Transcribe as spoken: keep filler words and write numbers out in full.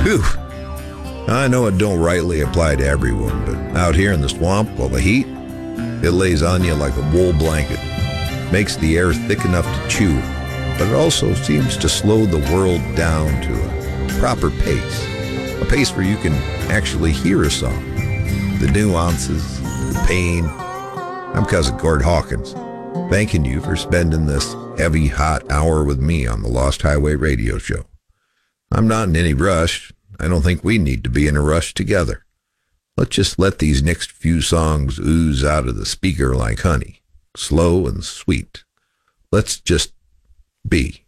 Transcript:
Whew. I know it don't rightly apply to everyone, but out here in the swamp, well, the heat, it lays on you like a wool blanket. Makes the air thick enough to chew, but it also seems to slow the world down to a proper pace. A pace where you can actually hear a song. The nuances, the pain. I'm Cousin Gord Hawkins, thanking you for spending this heavy, hot hour with me on the Lost Highway Radio Show. I'm not in any rush. I don't think we need to be in a rush together. Let's just let these next few songs ooze out of the speaker like honey, slow and sweet. Let's just be.